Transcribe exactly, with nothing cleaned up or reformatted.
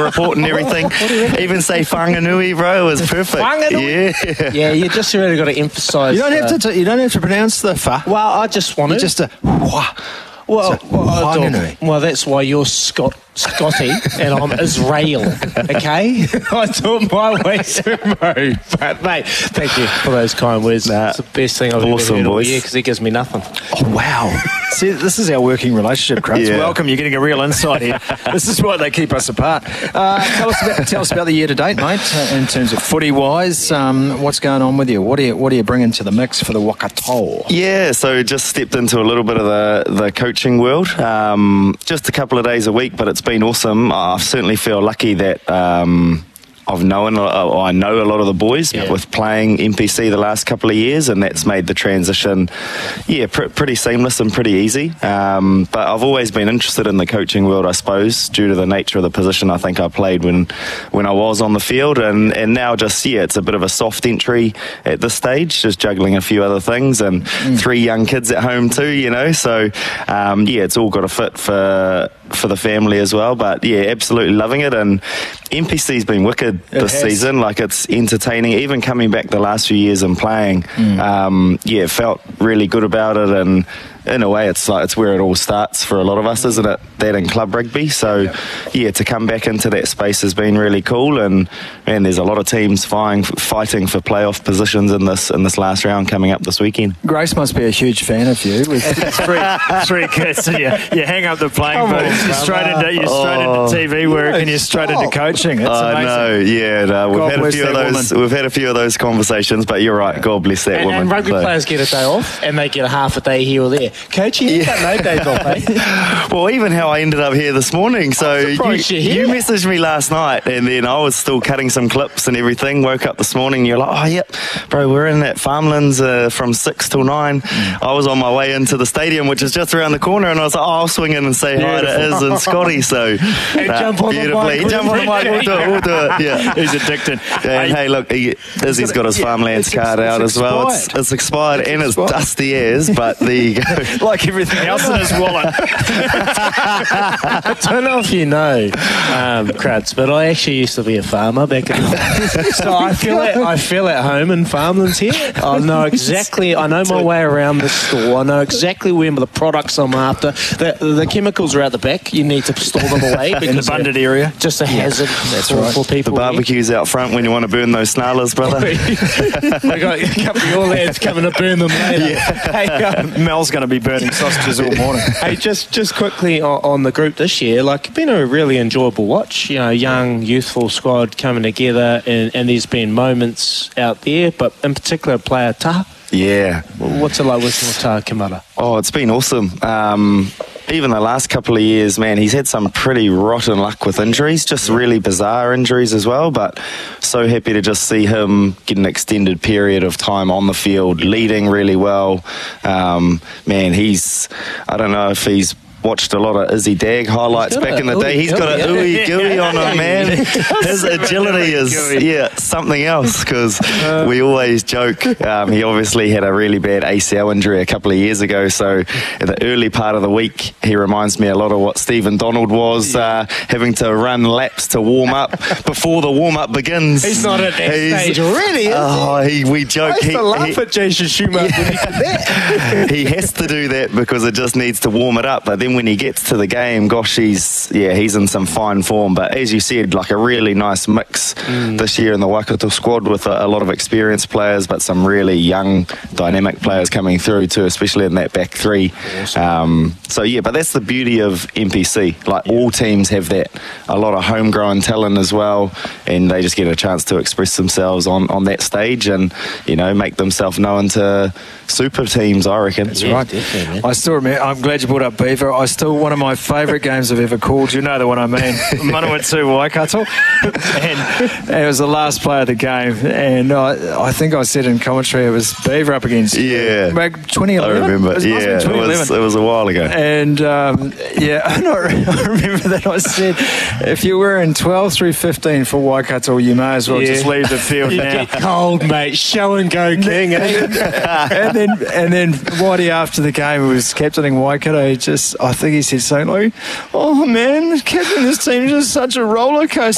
report and everything. Even say whanganui, bro, was perfect. Whanganui? Yeah. Yeah, you just really got to emphasise. You don't have uh, to. T- you don't have to pronounce the fa. Well, I just want You to. just a. Wah. Well, So, well, I don't- whanganui. well, that's why you're Scot, Scotty and I'm Israel, okay? I thought my way through Mo. But, mate, thank you for those kind words. Nah, It's the best thing I've awesome, ever heard all boys. year because he gives me nothing. Oh, wow. See, this is our working relationship, Chris. Yeah. Welcome. You're getting a real insight here. This is why they keep us apart. Uh, tell us about tell us about the year to date, mate. Uh, in terms of footy wise, um, what's going on with you? What are you What are you bringing to the mix for the Waikato? Yeah, so just stepped into a little bit of the, the coaching world. Um, just a couple of days a week, but it's been awesome. I certainly feel lucky that um, I've known, uh, I know a lot of the boys Yeah. with playing N P C the last couple of years, and that's made the transition, yeah, pr- pretty seamless and pretty easy. Um, but I've always been interested in the coaching world, I suppose, due to the nature of the position I think I played when when I was on the field, and, and now just, yeah, it's a bit of a soft entry at this stage, just juggling a few other things, and mm. three young kids at home too, you know, so um, yeah, it's all got to fit for for the family as well. But yeah, absolutely loving it, and N P C's been wicked It this has. season. Like, it's entertaining, even coming back the last few years and playing. Mm. Um, yeah, felt really good about it, and in a way, it's like it's where it all starts for a lot of us, isn't it? That in club rugby. So Yeah. yeah, to come back into that space has been really cool, and man, there's a lot of teams fighting fighting for playoff positions in this in this last round coming up this weekend. Grace must be a huge fan of you. With three, three kids, and you, you hang up the playing Come on, boots, you're straight into you're straight Oh. into T V work, and you're straight into Stop. coaching. It's I amazing. know, yeah. No, we've God had a bless few of that those. woman. We've had a few of those conversations, but you're right. God bless that And, woman. and rugby So- players get a day off and they get a half a day here or there. Coach, you got no days off, eh? Well, even how I ended up here this morning. So I'm you, surprised you're here. you messaged me last night, and then I was still cutting some clips and everything. Woke up this morning, and you're like, "Oh, yep, bro, we're in at Farmlands uh, from six till nine." Mm. I was on my way into the stadium, which is just around the corner, and I was like, "Oh, I'll swing in and say hi to Iz and Scotty." So nah, jump on the beautifully, mic. jump on the mic. We'll do it. We'll do it. Yeah. He's addicted. And hey, look, he, Izzy's got his yeah, Farmlands it's card ex- out it's as well. It's, expired. it's expired It's and expired. it's dusty as, but there you go. like everything else. Else in his wallet. I don't know if you know, um, Kratz, but I actually used to be a farmer back in the day. So I feel at, I feel at home in Farmlands here. I know exactly, I know my way around the store. I know exactly where the products I'm after. The, the chemicals are out the back. You need to store them away because In the bunded they're area. just a hazard That's for, right. for The people. here. barbecue's out front when you want to burn those snarlers, brother. We got a couple of your lads coming to burn them later. Hey, um, Mel's going to be burning sausages all morning. Hey, just just quickly on, on the group this year, like, it's been a really enjoyable watch. You know, young, youthful squad coming together, and, and there's been moments out there, but in particular, player Taha. Yeah. What's it like working with Taha Kimara? Oh, it's been awesome. Um, even the last couple of years, man, he's had some pretty rotten luck with injuries, just really bizarre injuries as well, but so happy to just see him get an extended period of time on the field, leading really well. Um, man, he's, I don't know if he's watched a lot of Izzy Dag highlights He's got back a in the day. ooey He's got a gooey, ooey gooey on him, man. His agility is, yeah, something else, because we always joke. Um, he obviously had a really bad A C L injury a couple of years ago, so in the early part of the week, he reminds me a lot of what Stephen Donald was, uh, having to run laps to warm up before the warm-up begins. He's not at that He's- stage already, is Oh, he, we joke. I used he, to laugh he- at Jason Schumacher when he did that. he has to do that because it just needs to warm it up. But then when he gets to the game, gosh, he's yeah, he's in some fine form. But as you said, like a really nice mix Mm. this year in the Waikato squad with a, a lot of experienced players, but some really young, dynamic players coming through too, especially in that back three. Um, so yeah, but that's the beauty of N P C. Like all teams have that, a lot of homegrown talent as well, and they just get a chance to express themselves on, on that stage and, you know, make themselves known to super teams, I reckon. That's right. I still remember. I'm glad you brought up Beaver. I still one of my favourite games I've ever called. You know the one I mean. Manawatu Waikato, and it was the last play of the game. And I, I think I said in commentary it was Beaver up against Yeah. back twenty I eleven. remember. It must have been Yeah, it twenty eleven. was, it was a while ago. And um, yeah, and I, I remember that I said, if you were in twelve through fifteen for Waikato, you may as well Yeah. just leave the field You now. get cold, mate. Show and go king. eh? and then and then Whitey after the game who was captaining Waikato, he just I think he said something like, "Oh man, captain this team is just such a roller coaster."